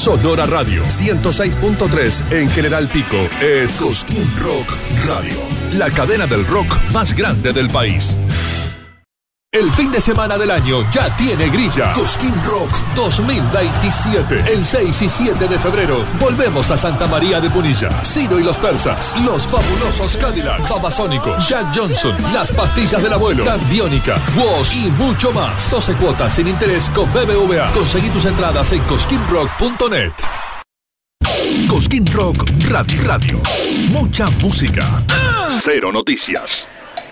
Sonora Radio 106.3 en General Pico es Cosquín Rock Radio, la cadena del rock más grande del país. El fin de semana del año ya tiene grilla. Cosquín Rock 2027. El 6 y 7 de febrero volvemos a Santa María de Punilla. Ciro y los Persas, Los Fabulosos Cadillacs, Babasónicos, Jack Johnson, Las Pastillas del Abuelo, Cambiónica, Woz y mucho más. 12 cuotas sin interés con BBVA. Conseguí tus entradas en cosquinrock.net. Cosquín Rock Radio. Mucha música. Cero noticias.